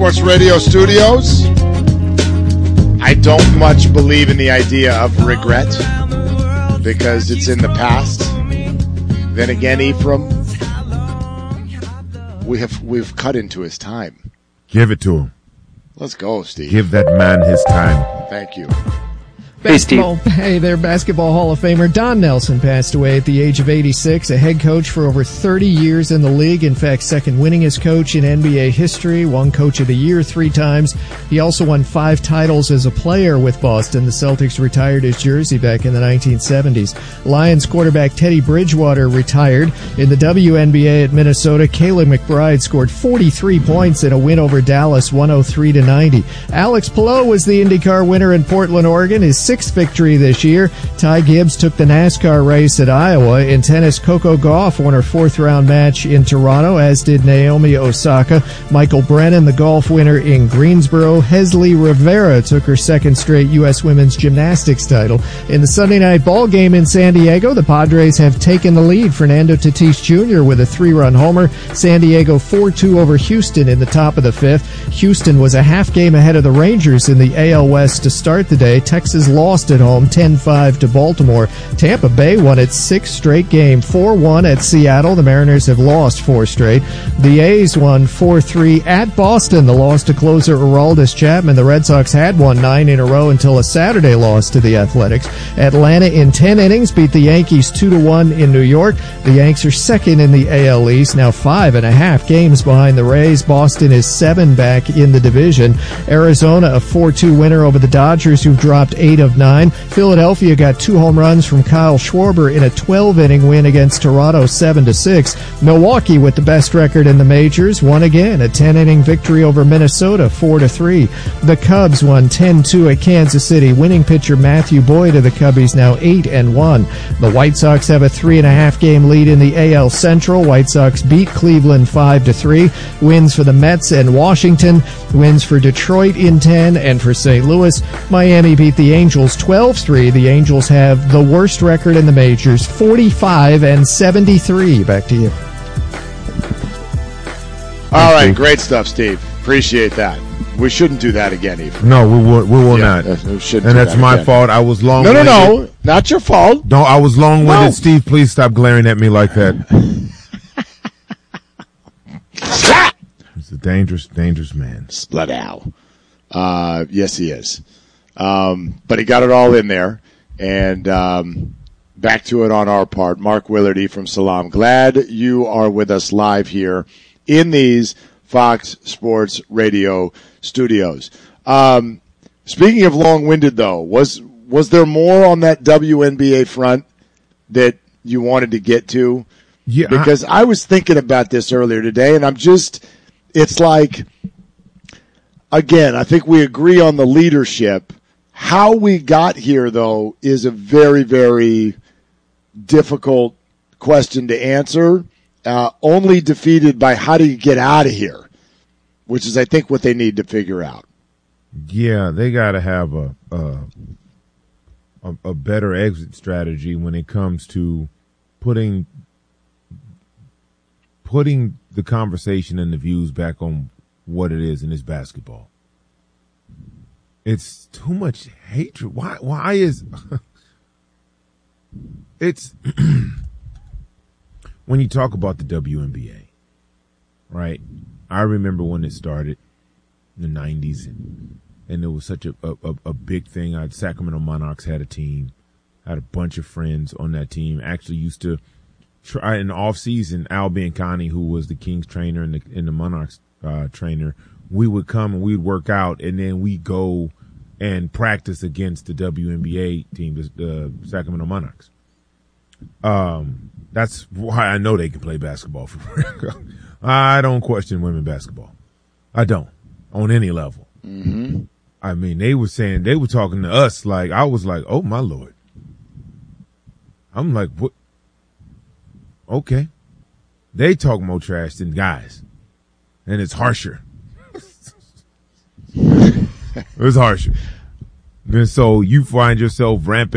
Sports Radio studios. I don't much believe in the idea of regret because it's in the past. Then again, Ephraim, we've cut into his time. Give it to him. Let's go, Steve. Give that man his time. Thank you. Basketball. Hey there, Basketball Hall of Famer Don Nelson passed away at the age of 86, a head coach for over 30 years in the league. In fact, second winningest coach in NBA history, won Coach of the Year 3 times. He also won 5 titles as a player with Boston. The Celtics retired his jersey back in the 1970s. Lions quarterback Teddy Bridgewater retired. In the WNBA at Minnesota, Kayla McBride scored 43 points in a win over Dallas, 103-90. Alex Palou was the IndyCar winner in Portland, Oregon, his 6th victory this year. Ty Gibbs took the NASCAR race at Iowa. In tennis, Coco Gauff won her 4th-round match in Toronto, as did Naomi Osaka. Michael Brennan, the golf winner in Greensboro. Hesley Rivera took her 2nd straight U.S. women's gymnastics title. In the Sunday night ball game in San Diego, the Padres have taken the lead. Fernando Tatis Jr. with a 3-run homer. San Diego 4-2 over Houston in the top of the 5th. Houston was a half game ahead of the Rangers in the AL West to start the day. Texas lost at home 10-5 to Baltimore. Tampa Bay won its 6th straight game, 4-1 at Seattle. The Mariners have lost 4 straight. The A's won 4-3 at Boston. The loss to closer Aroldis Chapman. The Red Sox had won 9 in a row until a Saturday loss to the Athletics. Atlanta in 10 innings beat the Yankees 2-1 in New York. The Yanks are 2nd in the AL East, now 5.5 games behind the Rays. Boston is 7 back in the division. Arizona a 4-2 winner over the Dodgers, who've dropped 8 of 9. Philadelphia got 2 home runs from Kyle Schwarber in a 12-inning win against Toronto, 7-6. Milwaukee, with the best record in the majors, won again, a 10-inning victory over Minnesota, 4-3. The Cubs won 10-2 at Kansas City. Winning pitcher Matthew Boyd of the Cubbies now 8-1. The White Sox have a 3.5 game lead in the AL Central. White Sox beat Cleveland 5-3. Wins for the Mets and Washington. Wins for Detroit in 10, and for St. Louis, Miami beat the Angels 12-3. The Angels have the worst record in the majors, 45-73. Back to you. All right, great stuff, Steve. Appreciate that. We shouldn't do that again, Ethan. No, we will not. We shouldn't and do that's that my again. fault. I was long-winded. No, not your fault. No, I was long-winded. No. Steve, please stop glaring at me like that. He's a dangerous, dangerous man. Split owl. Yes, he is. But he got it all in there. And back to it on our part. Mark Willardy from Salam. Glad you are with us live here in these Fox Sports Radio studios. Speaking of long-winded, though, was there more on that WNBA front that you wanted to get to? Yeah, Because I was thinking about this earlier today, and it's like, again, I think we agree on the leadership. How we got here, though, is a very, very difficult question to answer, only defeated by how do you get out of here, which is, I think, what they need to figure out. Yeah, they got to have a better exit strategy when it comes to putting the conversation and the views back on what it is, and it's basketball. It's too much hatred. Why is it's when you talk about the WNBA, right? I remember when it started in the 90s, and it was such a big thing. Sacramento Monarchs had a team. I had a bunch of friends on that team. Actually used to try in the off season. Al Biancani, who was the Kings trainer and the Monarchs trainer, we would come and we'd work out, and then we'd go and practice against the WNBA team, the Sacramento Monarchs. That's why I know they can play basketball for real. I don't question women basketball. I don't, on any level. Mm-hmm. I mean, they were talking to us like, I was like, oh my Lord. I'm like, what? Okay. They talk more trash than guys. And it's harsher. It's harsher. And so you find yourself ramping